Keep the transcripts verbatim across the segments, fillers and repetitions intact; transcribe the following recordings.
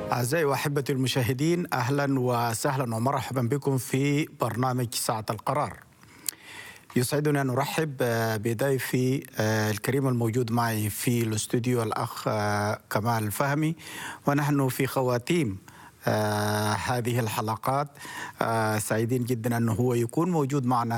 أعزائي وأحبتي المشاهدين، أهلا وسهلا ومرحبا بكم في برنامج ساعة القرار. يسعدنا أن نرحب بضيفي الكريم الموجود معي في الاستوديو الأخ كمال فهمي، ونحن في خواتيم آه هذه الحلقات. آه سعيدين جدا أنه هو يكون موجود معنا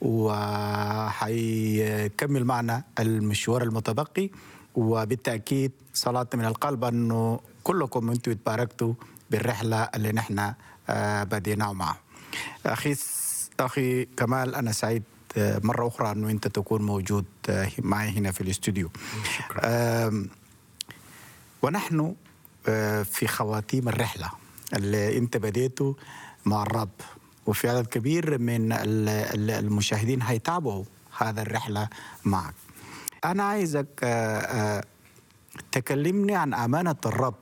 وحيكمل معنا المشوار المتبقي، وبالتأكيد صلاة من القلب أنه كلكم أنتم تباركتوا بالرحلة اللي نحن آه بديناها معه. أخي أخي كمال، أنا سعيد مرة أخرى أنه أنت تكون موجود معي هنا في الاستوديو. شكرا. ونحن في خواتيم الرحلة اللي أنت بديته مع الرب، وفي عدد كبير من المشاهدين هيتابعوا هذا الرحلة معك. أنا عايزك تكلمني عن أمانة الرب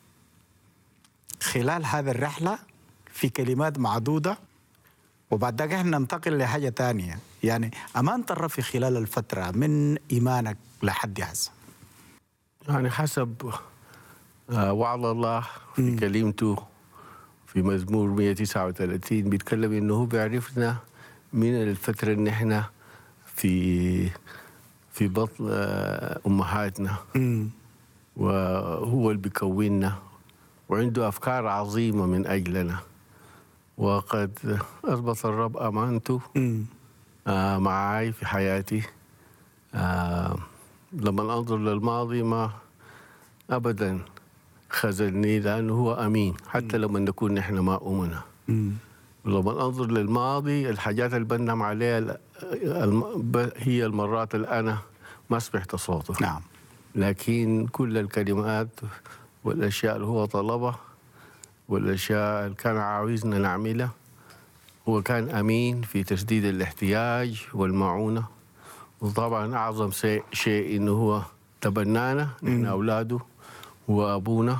خلال هذه الرحلة في كلمات معدودة، وبعد ذلك احنا ننتقل لحاجة تانية. يعني أمانة الرب في خلال الفترة من إيمانك لحد هذا. يعني حسب وعظ الله في م. كلمته في مزمور مئة وتسعة وثلاثين بيتكلم إنه هو بيعرفنا من الفترة إن إحنا في في بطن أمهاتنا، م. وهو اللي بيكوننا وعنده أفكار عظيمة من أجلنا، وقد أثبت الرب أمانته آه معي في حياتي. آه لما أنظر للماضي ما أبدا خذلني، لأنه هو أمين حتى لما نكون نحن ما أمنا. ولما أنظر للماضي الحاجات اللي بنم عليها هي المرات اللي أنا ما سمعت صوته. نعم. لكن كل الكلمات والأشياء اللي هو طلبها والأشياء اللي كان عاوزنا نعملها، هو كان أمين في تسديد الاحتياج والمعونة. وطبعا أعظم شيء إنه هو تبنانا نحن أولاده وأبونا،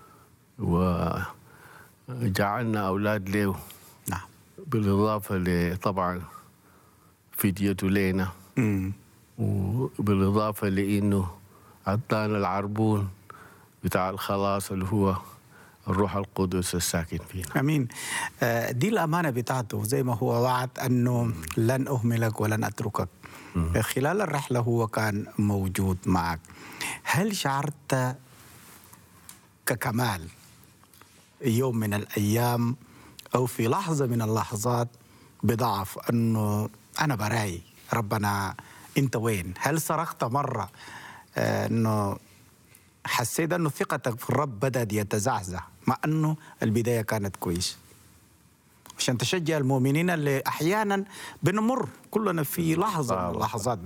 وجعلنا أولاد له. نعم. بالإضافة لطبعا فديته لنا، وبالإضافة لإنه أعطانا العربون بتاع الخلاص اللي هو الروح القدس الساكن فينا. امين. دي الامانه بتاعته، زي ما هو وعد انه لن اهملك ولن اتركك. مم. خلال الرحله هو كان موجود معك. هل شعرت ككمال يوم من الايام او في لحظه من اللحظات بضعف انه انا براي ربنا انت وين؟ هل صرخت مره انه حسيت أنه ثقتك في الرب بدأت يتزعزع مع أنه البداية كانت كويسة، عشان تشجع المؤمنين اللي أحيانا بنمر كلنا في لحظة من اللحظات.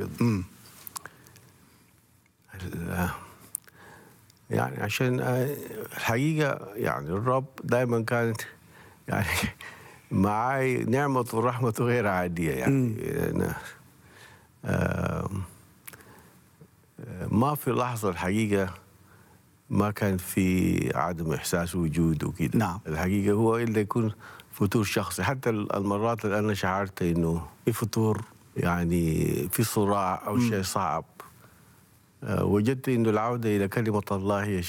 يعني عشان الحقيقة يعني الرب دائما كانت يعني معاي نعمة ورحمة غير عادية. يعني أنا ما في لحظة الحقيقة ما كان في عدم إحساس وجود وكده. نعم. الحقيقة هو إلا يكون فتور شخصي. حتى المرات اللي أنا شعرت إنه في فتور، يعني في صراع أو م. شيء صعب، أه وجدت إنه العودة إلى كلمة الله هي